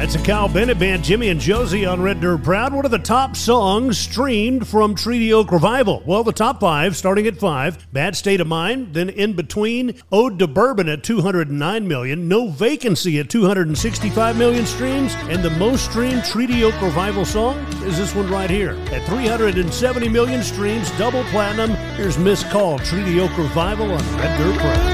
That's a Kyle Bennett Band, Jimmy and Josie on Red Dirt Proud. What are the top songs streamed from Treaty Oak Revival? Well, the top 5, starting at 5, Bad State of Mind. Then in between, Ode to Bourbon at 209 million, No Vacancy at 265 million streams, and the most streamed Treaty Oak Revival song is this one right here. At 370 million streams, double platinum, here's Miss Call, Treaty Oak Revival on Red Dirt Proud.